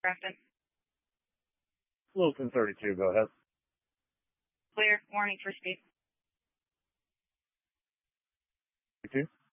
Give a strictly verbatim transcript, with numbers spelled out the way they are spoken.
Grafton. Wilson thirty-two, go ahead. Clear. Warning for speed. thirty-two.